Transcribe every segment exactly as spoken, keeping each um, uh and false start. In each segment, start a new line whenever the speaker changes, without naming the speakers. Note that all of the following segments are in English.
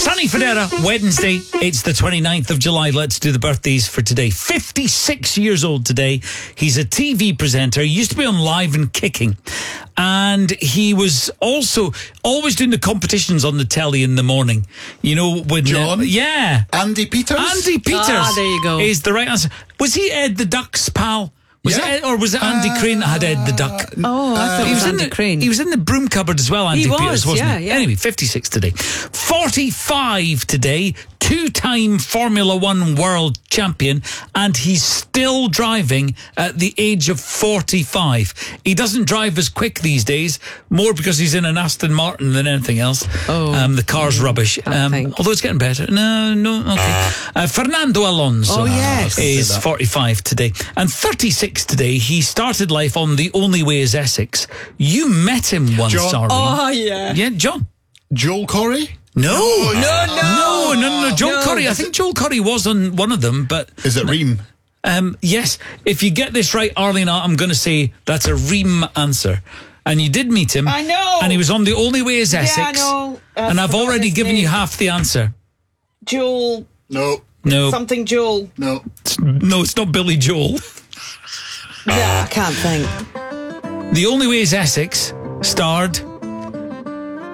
Sunny Fodera, Wednesday. It's the twenty-ninth of July. Let's do the birthdays for today. fifty-six years old today. He's a T V presenter. He used to be on Live and Kicking. And he was also always doing the competitions on the telly in the morning. You know, when...
John?
Uh, yeah.
Andy Peters?
Andy Peters.
Ah, there you go.
Is the right answer. Was he Ed the Duck's pal? Was
Yeah.
it Ed, or was it Andy
Uh,
Crane that had Ed the Duck?
Oh, I thought
He
it
was,
was
in
Andy
the,
Crane.
he was in the broom cupboard as well, Andy
He was,
Peters, wasn't
yeah,
he?
yeah.
Anyway, fifty-six today. forty-five today, two-time Formula One world champion, and he's still driving at the age of forty-five. He doesn't drive as quick these days, more because he's in an Aston Martin than anything else.
Oh.
Um, the car's rubbish. Um,
think.
although it's getting better. No, no, okay. Uh, Fernando Alonso
Oh, yes.
is forty-five today. And thirty-six today, he started life on The Only Way is Essex. You met him once,
John.
Arlene.
Oh, yeah.
Yeah, John.
Joel Corey?
No.
No,
no, no, no, no. Joel
No.
Curry. I think Joel Curry was on one of them, but...
Is it Reem?
Um, yes. If you get this right, Arlene, I'm going to say that's a Reem answer. And you did meet him.
I know.
And he was on The Only Way is Essex.
Yeah, I know. I
and I've
forgot
already
his
given
name.
you half the answer.
Joel,
No.
No.
something Joel.
No.
It's- no, it's not Billy Joel.
Yeah, I can't think.
The Only Way is Essex starred...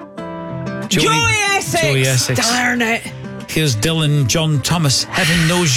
Joey,
Joey Essex.
Joey Essex.
Darn it.
Here's Dylan John Thomas. Heaven knows you.